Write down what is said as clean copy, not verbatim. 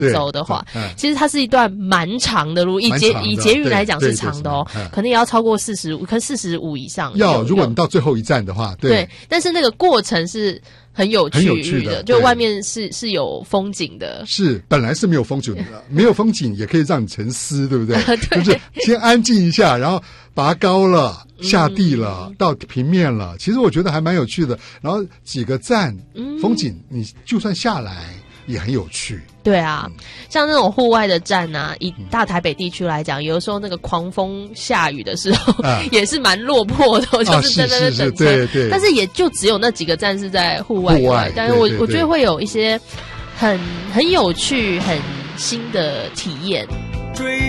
走的话，其实它是一段蛮长的路，以捷运来讲是长的哦，可能也要超过45，可是45以上。 如果你到最后一站的话， 对，但是那个过程是很有趣的，就外面是有风景的。 是，本来是没有风景的，没有风景也可以让你沉思，对不对？ 对， 就是先安静一下，然后拔高了，下地了，到平面了。其实我觉得还蛮有趣的。然后几个站，风景你就算下来也很有趣。 对啊，像那种户外的站啊，以大台北地区来讲，有的时候那个狂风下雨的时候，也是蛮落魄的，就是在那边等车。对，但是也就只有那几个站是在户外，但是我觉得会有一些很有趣、很新的体验。